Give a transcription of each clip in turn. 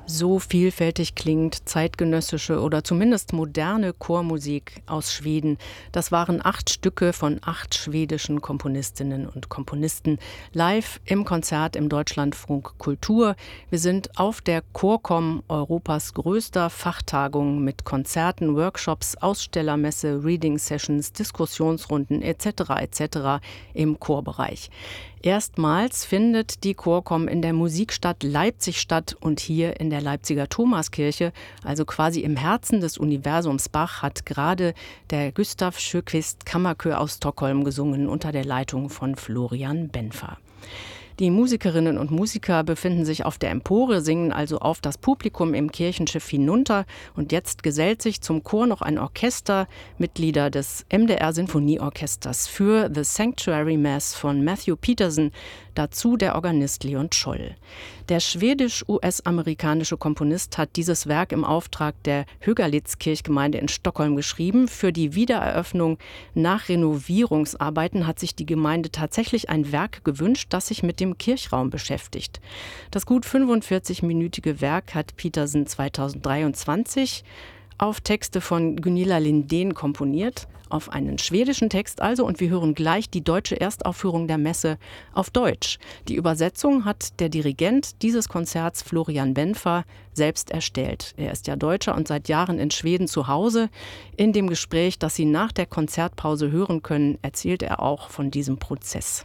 So vielfältig klingt zeitgenössische oder zumindest moderne Chormusik aus Schweden. Das waren 8 Stücke von 8 schwedischen Komponistinnen und Komponisten live im Konzert im Deutschlandfunk Kultur. Wir sind auf der ChorCom, Europas größter Fachtagung mit Konzerten, Workshops, Ausstellermesse, Reading-Sessions, Diskussionsrunden etc. etc. im Chorbereich. Erstmals findet die ChorCom in der Musikstadt Leipzig statt und hier in der Leipziger Thomaskirche, also quasi im Herzen des Universums Bach, hat gerade der Gustav Sjökvist Kammerchör aus Stockholm gesungen unter der Leitung von Florian Benfer. Die Musikerinnen und Musiker befinden sich auf der Empore, singen also auf das Publikum im Kirchenschiff hinunter. Und jetzt gesellt sich zum Chor noch ein Orchester, Mitglieder des MDR Sinfonieorchesters für The Sanctuary Mass von Matthew Peterson, dazu der Organist Leon Scholl. Der schwedisch-US-amerikanische Komponist hat dieses Werk im Auftrag der Högalids-Kirchgemeinde in Stockholm geschrieben. Für die Wiedereröffnung nach Renovierungsarbeiten hat sich die Gemeinde tatsächlich ein Werk gewünscht, das sich mit dem Kirchraum beschäftigt. Das gut 45-minütige Werk hat Peterson 2023 auf Texte von Gunilla Lindén komponiert, auf einen schwedischen Text also, und wir hören gleich die deutsche Erstaufführung der Messe auf Deutsch. Die Übersetzung hat der Dirigent dieses Konzerts, Florian Benfer, selbst erstellt. Er ist ja Deutscher und seit Jahren in Schweden zu Hause. In dem Gespräch, das Sie nach der Konzertpause hören können, erzählt er auch von diesem Prozess.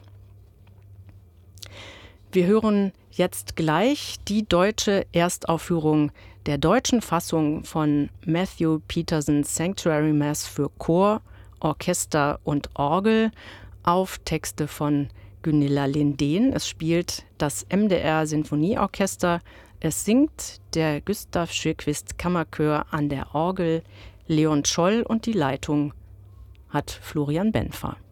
Wir hören jetzt gleich die deutsche Erstaufführung der deutschen Fassung von Matthew Petersons Sanctuary Mass für Chor, Orchester und Orgel auf Texte von Gunilla Lindén. Es spielt das MDR Sinfonieorchester. Es singt der Gustav Sjökvist Kammerchör an der Orgel, Leon Scholl, und die Leitung hat Florian Benfer.